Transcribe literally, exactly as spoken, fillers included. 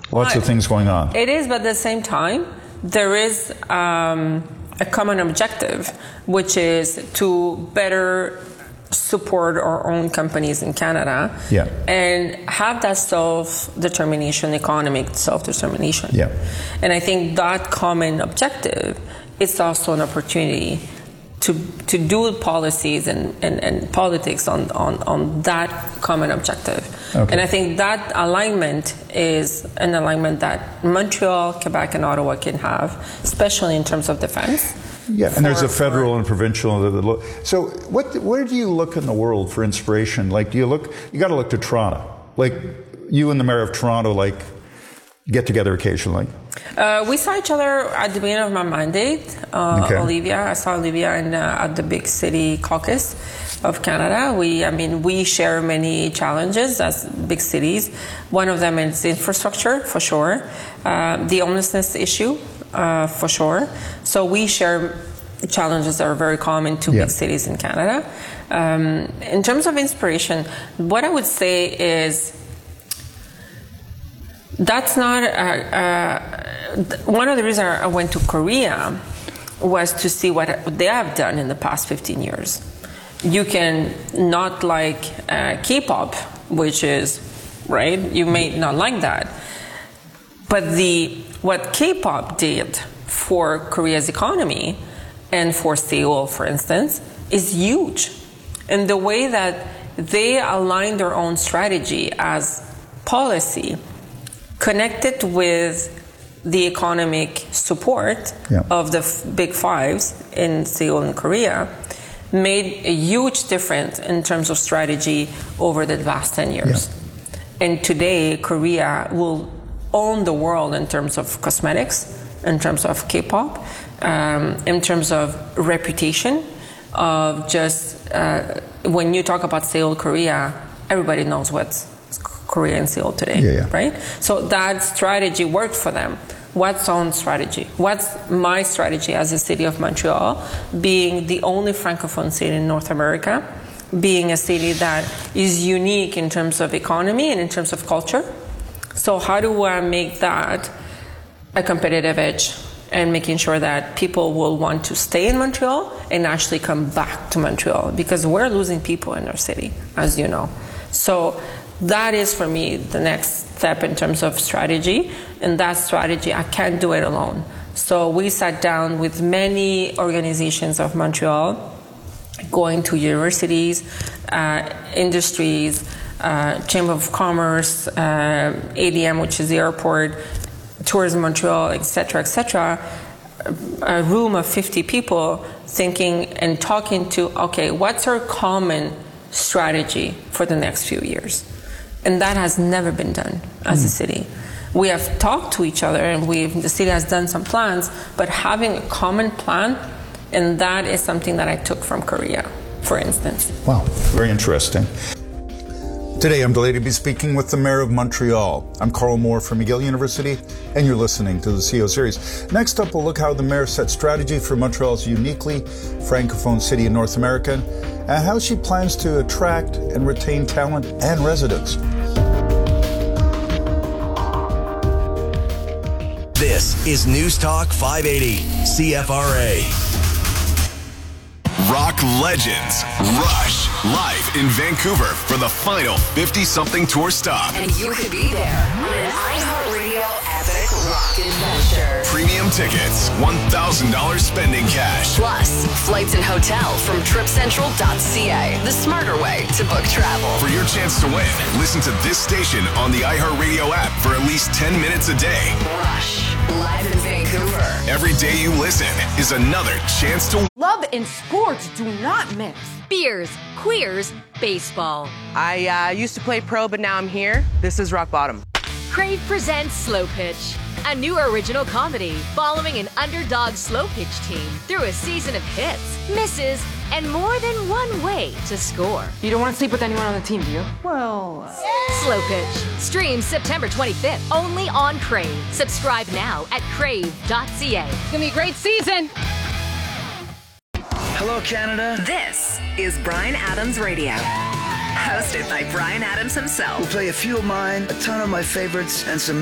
Lots of things going on. It is, but at the same time, there is um, a common objective, which is to better support our own companies in Canada yeah. and have that self-determination, economic self-determination. Yeah. And I think that common objective is also an opportunity to to do policies and, and, and politics on, on, on that common objective. Okay. And I think that alignment is an alignment that Montreal, Quebec, and Ottawa can have, especially in terms of defense. Yeah, and for, there's a federal for, and provincial. So, what? Where do you look in the world for inspiration? Like, do you look? You got to look to Toronto. Like, you and the mayor of Toronto, like, get together occasionally. Uh, we saw each other at the beginning of my mandate. Uh, okay. Olivia, I saw Olivia in, uh, at the Big City Caucus of Canada. We, I mean, we share many challenges as big cities. One of them is infrastructure, for sure. Uh, the homelessness issue. Uh, for sure. So we share challenges that are very common to yeah. big cities in Canada. Um, in terms of inspiration, what I would say is that's not uh, uh, one of the reasons I went to Korea was to see what they have done in the past fifteen years. You can not like uh, K-pop, which is right. You may not like that, but the what K-pop did for Korea's economy and for Seoul, for instance, is huge. And the way that they align their own strategy as policy connected with the economic support yeah. of the f- big fives in Seoul and Korea made a huge difference in terms of strategy over the last ten years. Yeah. And today, Korea will own the world in terms of cosmetics, in terms of K-pop, um, in terms of reputation, of just, uh, when you talk about Seoul, Korea, everybody knows what's Korea and Seoul today, yeah, yeah. right? So that strategy worked for them. What's our own strategy? What's my strategy as a city of Montreal, being the only Francophone city in North America, being a city that is unique in terms of economy and in terms of culture? So how do I make that a competitive edge and making sure that people will want to stay in Montreal and actually come back to Montreal? Because we're losing people in our city, as you know. So that is, for me, the next step in terms of strategy. And that strategy, I can't do it alone. So we sat down with many organizations of Montreal, going to universities, uh, industries, Uh, Chamber of Commerce, uh, A D M, which is the airport, Tourism Montreal, et cetera, et cetera. A room of fifty people thinking and talking to, okay, what's our common strategy for the next few years? And that has never been done as mm. a city. We have talked to each other, and we've, the city has done some plans, but having a common plan, and that is something that I took from Korea, for instance. Wow, very interesting. Today, I'm delighted to be speaking with the Mayor of Montreal. I'm Carl Moore from McGill University, and you're listening to the C O Series. Next up, we'll look how the Mayor set strategy for Montreal's uniquely Francophone city in North America, and how she plans to attract and retain talent and residents. This is News Talk five eighty, C F R A. Rock legends, Rush, live in Vancouver for the final fifty-something tour stop. And you could be there on an iHeartRadio epic rock adventure. Premium tickets, one thousand dollars spending cash. Plus, flights and hotel from trip central dot c a, the smarter way to book travel. For your chance to win, listen to this station on the iHeartRadio app for at least ten minutes a day. Rush, live in Vancouver. Every day you listen is another chance to win. Love and sports do not mix. Beers, queers, baseball. I uh, used to play pro, but now I'm here. This is rock bottom. Crave presents Slow Pitch, a new original comedy following an underdog slow pitch team through a season of hits, misses, and more than one way to score. You don't want to sleep with anyone on the team, do you? Well... Slow Pitch. Streams September twenty-fifth, only on Crave. Subscribe now at crave dot c a. It's going to be a great season. Hello, Canada. This is Bryan Adams Radio. Hosted by Bryan Adams himself. We'll play a few of mine, a ton of my favorites, and some